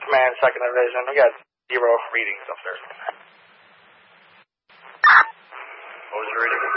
Command, 2nd Division. We got 0 readings up there. What was your reading?